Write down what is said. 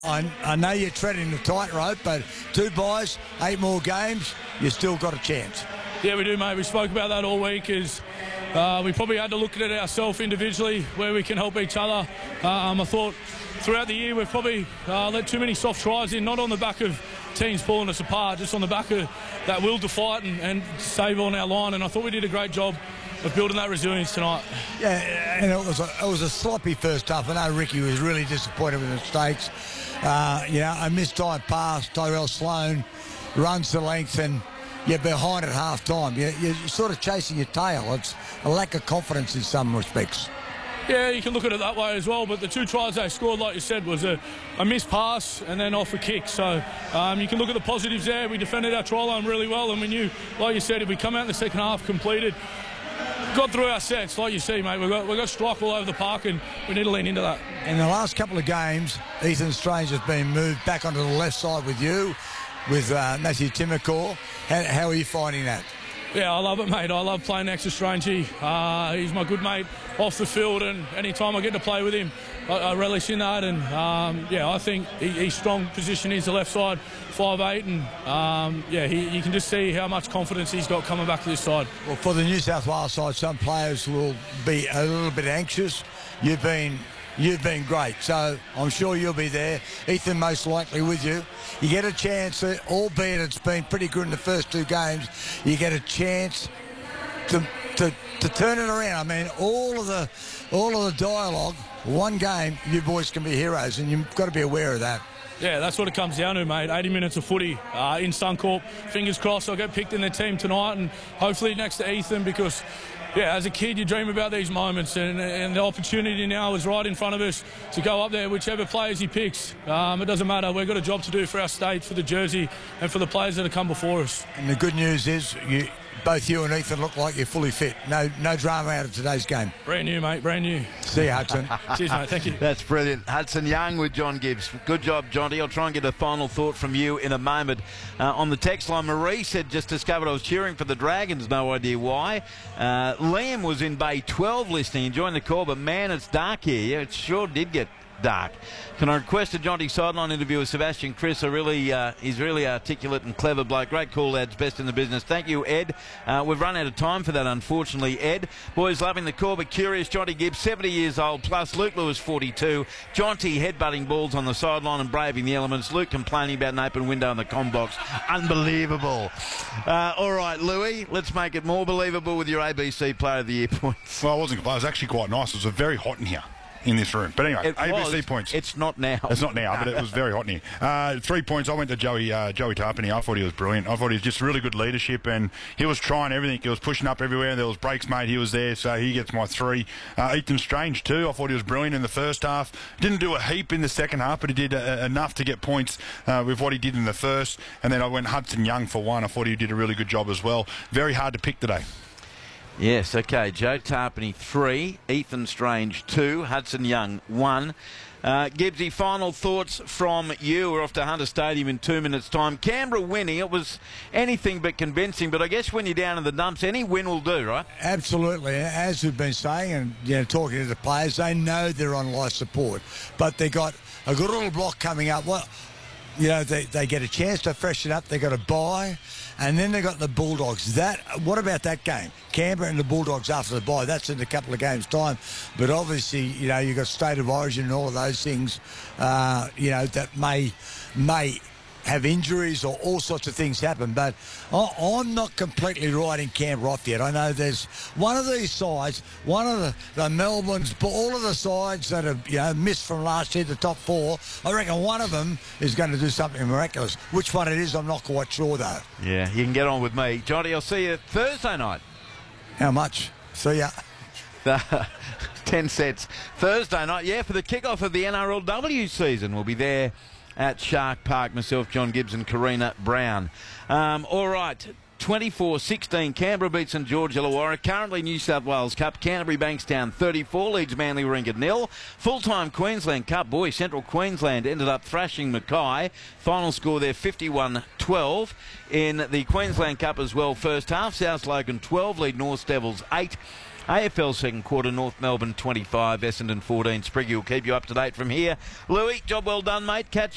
I know you're treading the tightrope, but 2 buys, 8 more games, you still got a chance. Yeah, we do, mate. We spoke about that all week. We probably had to look at it ourselves individually, where we can help each other. I thought throughout the year we've probably let too many soft tries in, not on the back of teams pulling us apart, just on the back of that will to fight and save on our line. And I thought we did a great job of building that resilience tonight. Yeah, and it was a sloppy first half. I know Ricky was really disappointed with the mistakes. A missed-time pass, Tyrell Sloan runs the length, and you're behind at half-time. You're sort of chasing your tail. It's a lack of confidence in some respects. Yeah, you can look at it that way as well, but the 2 tries they scored, like you said, was a missed pass and then off a kick. So you can look at the positives there. We defended our try line really well, and we knew, like you said, if we come out in the second half completed, got through our sets, like you see, mate. We've got strike all over the park, and we need to lean into that. In the last couple of games, Ethan Strange has been moved back onto the left side with you, with Matthew Timmercore. How are you finding that? Yeah, I love it, mate. I love playing next to Strangey. He's my good mate off the field, and any time I get to play with him, I relish in that. And I think he's strong position is the left side, 5'8", and you can just see how much confidence he's got coming back to this side. Well, for the New South Wales side, some players will be a little bit anxious. You've been great, so I'm sure you'll be there. Ethan most likely with you. You get a chance, albeit it's been pretty good in the first 2 games, you get a chance to turn it around. I mean, all of the dialogue, one game, you boys can be heroes, and you've got to be aware of that. Yeah, that's what it comes down to, mate. 80 minutes of footy in Suncorp. Fingers crossed I'll get picked in the team tonight, and hopefully next to Ethan, because as a kid you dream about these moments, and the opportunity now is right in front of us to go up there, whichever players he picks. It doesn't matter. We've got a job to do for our state, for the jersey, and for the players that have come before us. And the good news is both you and Ethan look like you're fully fit. No drama out of today's game. Brand new, mate. Brand new. See you, Hudson. Cheers, mate. Thank you. That's brilliant. Hudson Young with John Gibbs. Good job, Jonty. I'll try and get a final thought from you in a moment. On the text line, Marie said, just discovered I was cheering for the Dragons. No idea why. Liam was in Bay 12 listening, enjoying the call, but man, it's dark here. Yeah, it sure did get dark. Can I request a Jonty sideline interview with Sebastian Chris? He's really articulate and clever bloke. Great call, lads. Best in the business. Thank you, Ed. We've run out of time for that, unfortunately, Ed. Boys loving the call, but curious. Jonty Gibbs, 70 years old plus. Luke Lewis, 42. Jonty headbutting balls on the sideline and braving the elements. Luke complaining about an open window in the comm box. Unbelievable. All right, Louis, let's make it more believable with your ABC Player of the Year points. Well, I wasn't complaining. It was actually quite nice. It was very hot in here. In this room. But anyway, ABC points. It's not now. It's not now, but it was very hot in here. 3 points. I went to Joey Tarpany. I thought he was brilliant. I thought he was just really good leadership, and he was trying everything. He was pushing up everywhere. There was breaks made. He was there, so he gets my 3. Ethan Strange, too. I thought he was brilliant in the first half. Didn't do a heap in the second half, but he did enough to get points with what he did in the first. And then I went Hudson Young for 1. I thought he did a really good job as well. Very hard to pick today. Yes, okay. Joe Tarpany, 3. Ethan Strange, 2. Hudson Young, 1. Gibbsy, final thoughts from you. We're off to Hunter Stadium in 2 minutes' time. Canberra winning, it was anything but convincing, but I guess when you're down in the dumps, any win will do, right? Absolutely. As we've been saying and talking to the players, they know they're on life support, but they got a good little block coming up. Well, they get a chance to freshen up. They got a bye, and then they got the Bulldogs. What about that game? Canberra and the Bulldogs after the bye. That's in a couple of games' time. But obviously, you've got State of Origin and all of those things, that may have injuries or all sorts of things happen. But I'm not completely writing Canberra off yet. I know there's one of these sides, one of the Melbournes, but all of the sides that have missed from last year, the top 4, I reckon one of them is going to do something miraculous. Which one it is, I'm not quite sure, though. Yeah, you can get on with me. Jonty, I'll see you Thursday night. How much? See ya. 10 sets. Thursday night, for the kickoff of the NRLW season. We'll be there at Shark Park, myself, John Gibbs and Karina Brown. All right, 24-16, Canberra beats St George Illawarra. Currently New South Wales Cup, Canterbury Bankstown 34, leads Manly Warringah 0. Full-time Queensland Cup, Central Queensland ended up thrashing Mackay. Final score there 51-12. In the Queensland Cup as well, first half, South Logan 12, lead North Devils 8. AFL second quarter, North Melbourne 25, Essendon 14. Spriggy will keep you up to date from here. Louis, job well done, mate. Catch